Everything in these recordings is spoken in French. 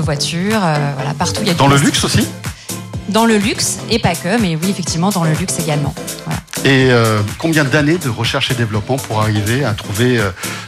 voitures, voilà, partout il y a Dans le luxe aussi ? Dans le luxe, et pas que, mais oui, effectivement, dans le luxe également. Voilà. Et combien d'années de recherche et développement pour arriver à trouver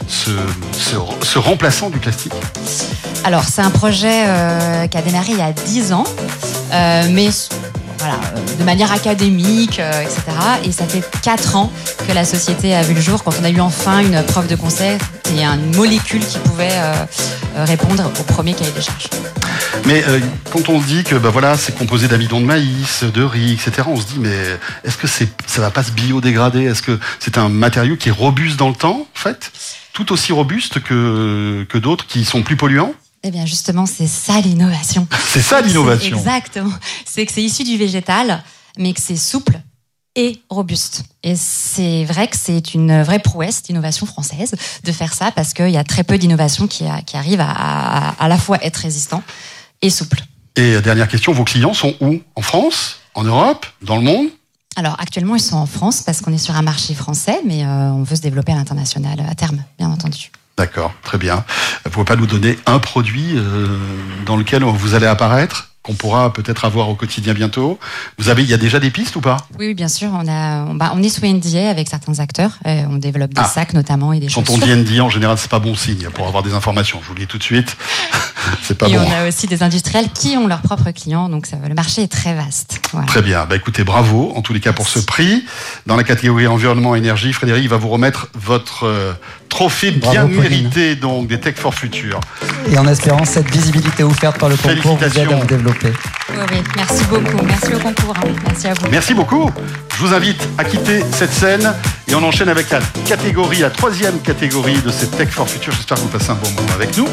ce remplaçant du plastique ? Alors, c'est un projet qui a démarré il y a 10 ans, mais voilà, de manière académique, etc. Et ça fait 4 ans que la société a vu le jour, quand on a eu enfin une preuve de concept et une molécule qui pouvait répondre au premier cahier des charges. Mais quand on dit que voilà, c'est composé d'amidon de maïs, de riz, etc., on se dit, mais est-ce que ça va pas se biodégrader ? Est-ce que c'est un matériau qui est robuste dans le temps, en fait ? Tout aussi robuste que d'autres qui sont plus polluants ? Eh bien, justement, c'est ça l'innovation. C'est ça l'innovation. Exactement. C'est que c'est issu du végétal, mais que c'est souple et robuste. Et c'est vrai que c'est une vraie prouesse d'innovation française de faire ça, parce qu'il y a très peu d'innovations qui arrivent à la fois être résistants et souples. Et dernière question, vos clients sont où ? En France ? En Europe ? Dans le monde ? Alors, actuellement, ils sont en France parce qu'on est sur un marché français, mais on veut se développer à l'international à terme, bien entendu. D'accord, très bien. Vous pouvez pas nous donner un produit dans lequel vous allez apparaître, qu'on pourra peut-être avoir au quotidien bientôt ? Il y a déjà des pistes ou pas ? Oui, bien sûr. On est sous NDA avec certains acteurs. On développe des sacs notamment et des chaussures. Quand on dit NDA, en général, c'est pas bon signe pour avoir des informations. Je vous le dis tout de suite. C'est pas bon. Et on a aussi des industriels qui ont leurs propres clients, donc le marché est très vaste. Voilà. Très bien. Écoutez, bravo en tous les cas pour ce prix. Dans la catégorie environnement énergie, Frédéric va vous remettre votre trophée bien mérité donc des Tech for Future. Et en espérant cette visibilité offerte par le concours vous aide à vous développer. Oui, merci beaucoup. Merci au concours. Merci à vous. Merci beaucoup. Je vous invite à quitter cette scène et on enchaîne avec la troisième catégorie de cette Tech for Future. J'espère que vous passez un bon moment avec nous.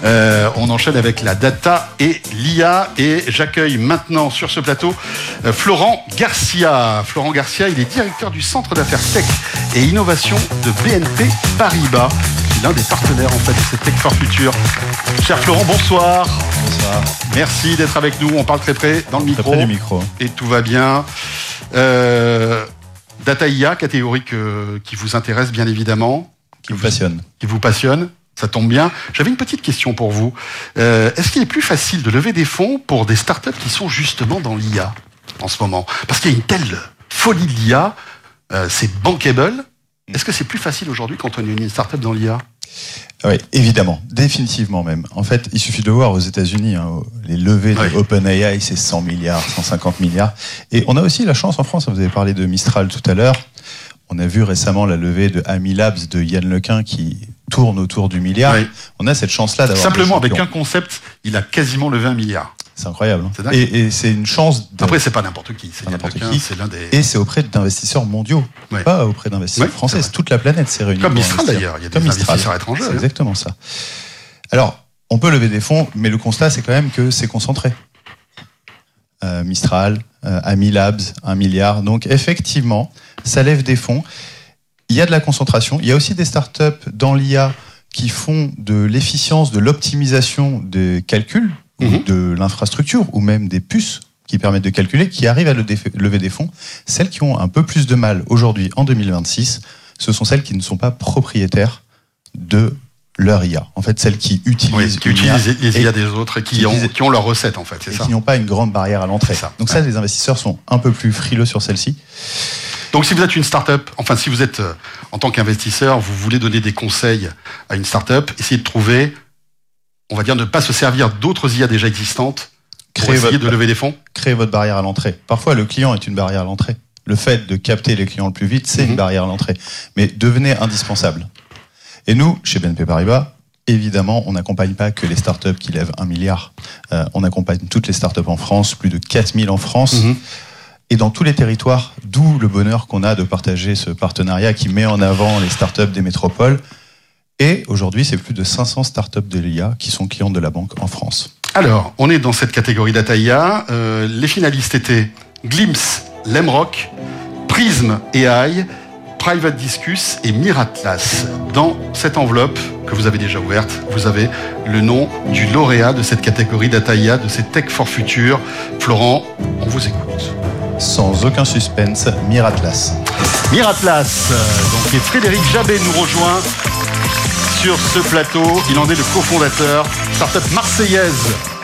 On enchaîne avec la data et l'IA et j'accueille maintenant sur ce plateau Florent Garcia. Florent Garcia, il est directeur du Centre d'affaires Tech et Innovation de BNP Paribas. C'est l'un des partenaires en fait de cette Tech for Future. Cher Florent, bonsoir. Bonsoir. Merci d'être avec nous. On parle très près dans le micro. Très près du micro. Et tout va bien. Data IA, catégorie qui vous intéresse bien évidemment. Qui vous passionne. Ça tombe bien. J'avais une petite question pour vous. Est-ce qu'il est plus facile de lever des fonds pour des startups qui sont justement dans l'IA en ce moment ? Parce qu'il y a une telle folie de l'IA, c'est bankable. Est-ce que c'est plus facile aujourd'hui quand on est une startup dans l'IA ? Oui, évidemment, définitivement même. En fait, il suffit de voir aux États-Unis, les levées de OpenAI, c'est 100 milliards, 150 milliards. Et on a aussi la chance en France, vous avez parlé de Mistral tout à l'heure, on a vu récemment la levée de Ami Labs de Yann Lequin qui tourne autour du milliard. Oui. On a cette chance-là d'avoir... Simplement, avec un concept, il a quasiment levé 1 milliard. C'est incroyable. C'est dingue. Et c'est une chance... Après, c'est pas n'importe qui. C'est n'importe qui. C'est l'un des... Et c'est auprès d'investisseurs mondiaux, pas auprès d'investisseurs français. C'est toute la planète s'est réunie. Comme Mistral d'ailleurs, il y a des investisseurs étrangers. C'est exactement ça. Alors, on peut lever des fonds, mais le constat, c'est quand même que c'est concentré. Mistral, Ami Labs, 1 milliard. Donc, effectivement, ça lève des fonds. Il y a de la concentration. Il y a aussi des startups dans l'IA qui font de l'efficience, de l'optimisation des calculs, de l'infrastructure, ou même des puces qui permettent de calculer, qui arrivent à lever des fonds. Celles qui ont un peu plus de mal aujourd'hui, en 2026, ce sont celles qui ne sont pas propriétaires de leur IA. En fait, celles qui utilisent, les IA des autres et qui ont leur recette, en fait. C'est ça. Qui n'ont pas une grande barrière à l'entrée. Donc ça, les investisseurs sont un peu plus frileux sur celle-ci. Donc si vous êtes une start-up, enfin si vous êtes en tant qu'investisseur, vous voulez donner des conseils à une start-up, essayez de trouver, on va dire, ne pas se servir d'autres IA déjà existantes pour essayer de lever des fonds. Créez votre barrière à l'entrée. Parfois, le client est une barrière à l'entrée. Le fait de capter les clients le plus vite, c'est une barrière à l'entrée. Mais devenez indispensable. Et nous, chez BNP Paribas, évidemment, on n'accompagne pas que les startups qui lèvent 1 milliard. On accompagne toutes les startups en France, plus de 4000 en France. Et dans tous les territoires, d'où le bonheur qu'on a de partager ce partenariat qui met en avant les startups des métropoles. Et aujourd'hui, c'est plus de 500 startups de l'IA qui sont clientes de la banque en France. Alors, on est dans cette catégorie Data IA. Les finalistes étaient Glimpse, Lemrock, Prism AI, Private Discus et Miratlas. Dans cette enveloppe que vous avez déjà ouverte, vous avez le nom du lauréat de cette catégorie Data IA, de cette Tech for Future. Florent, on vous écoute. Sans aucun suspense, Miratlas. Miratlas, donc, et Frédéric Jabet nous rejoint sur ce plateau. Il en est le cofondateur, start-up marseillaise